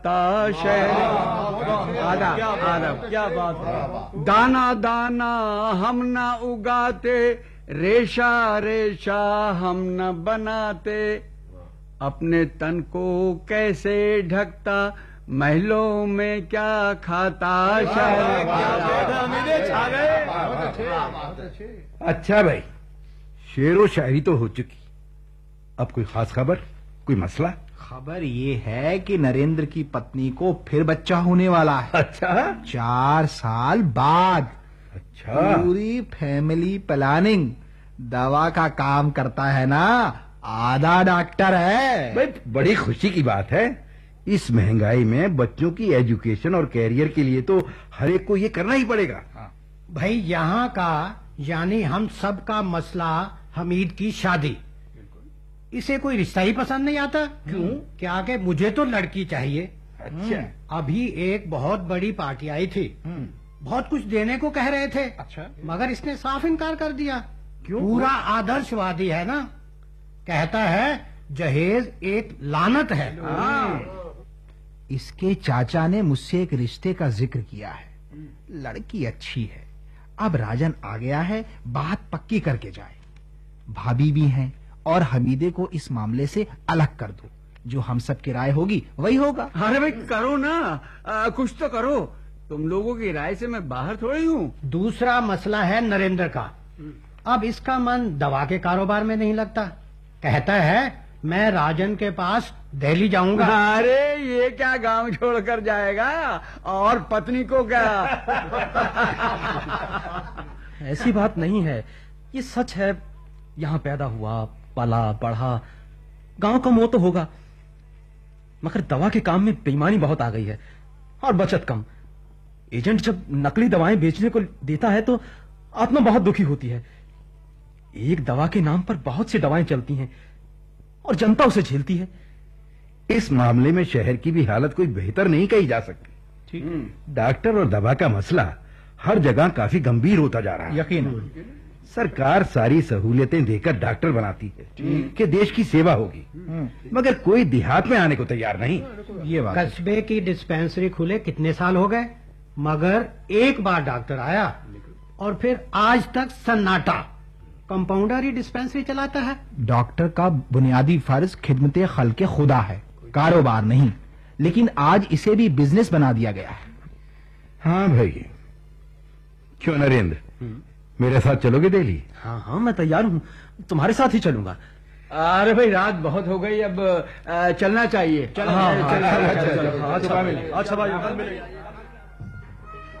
आदब क्या बात है। दाना दाना हम न उगाते, रेशा रेशा हम न बनाते, अपने तन को कैसे ढकता, महलों में क्या खाता शायर। अच्छा भाई, शेरो शायरी तो हो चुकी, अब कोई खास खबर, कोई मसला? खबर ये है कि नरेंद्र की पत्नी को फिर बच्चा होने वाला है। अच्छा, 4 साल बाद। अच्छा, पूरी फैमिली प्लानिंग। दवा का काम करता है ना, आधा डॉक्टर है। भाई बड़ी खुशी की बात है। इस महंगाई में बच्चों की एजुकेशन और कैरियर के लिए तो हर एक को ये करना ही पड़ेगा। भाई यहाँ का यानी हम सब का मसला हमीद की शादी। इसे कोई रिश्ता ही पसंद नहीं आता। क्यों? क्या कि मुझे तो लड़की चाहिए। अच्छा, अभी एक बहुत बड़ी पार्टी आई थी, बहुत कुछ देने को कह रहे थे। अच्छा, मगर इसने साफ इनकार कर दिया। क्यों? पूरा आदर्शवादी है ना, कहता है जहेज एक लानत है। इसके चाचा ने मुझसे एक रिश्ते का जिक्र किया है, लड़की अच्छी है। अब राजन आ गया है, बात पक्की करके जाए। भाभी भी हैं और हमीदे को इस मामले से अलग कर दो, जो हम सब की राय होगी वही होगा। अरे भाई करो ना, कुछ तो करो। तुम लोगों की राय से मैं बाहर थोड़ी हूँ। दूसरा मसला है नरेंद्र का। अब इसका मन दवा के कारोबार में नहीं लगता। कहता है मैं राजन के पास दिल्ली जाऊंगा। अरे ये क्या गांव छोड़कर जाएगा, और पत्नी को क्या? ऐसी बात नहीं है, ये सच है। यहाँ पैदा हुआ, पला बढ़ा, गांव का मोह तो होगा, मगर दवा के काम में बेईमानी बहुत आ गई है और बचत कम। एजेंट जब नकली दवाएं बेचने को देता है तो आत्मा बहुत दुखी होती है। एक दवा के नाम पर बहुत सी दवाएं चलती हैं और जनता उसे झेलती है। इस मामले में शहर की भी हालत कोई बेहतर नहीं कही जा सकती। ठीक, डॉक्टर और दवा का मसला हर जगह काफी गंभीर होता जा रहा है। यकीन। सरकार सारी सहूलियतें देकर डॉक्टर बनाती है कि देश की सेवा होगी, मगर कोई देहात में आने को तैयार नहीं। ये बात। कस्बे की डिस्पेंसरी खुले कितने साल हो गए, मगर एक बार डॉक्टर आया और फिर आज तक सन्नाटा। कंपाउंडर ही डिस्पेंसरी चलाता है। डॉक्टर का बुनियादी फर्ज खिदमते खल्के खुदा है, कारोबार नहीं। लेकिन आज इसे भी बिजनेस बना दिया गया है। हाँ भाई, क्यों नरेंद्र, मेरे साथ चलोगे दिल्ली? हाँ हाँ, मैं तैयार हूँ, तुम्हारे साथ ही चलूंगा। अरे भाई रात बहुत हो गई, अब चलना चाहिए। अच्छा भाई, कल मिलेंगे।